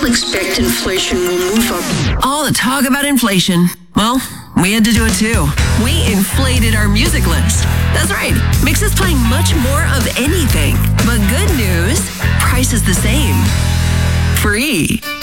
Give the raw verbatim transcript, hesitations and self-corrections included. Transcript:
Expect inflation will move up. All the talk about inflation. Well, we had to do it too. We inflated our music list. That's right. Mix is playing much more of anything. But good news, price is the same. Free.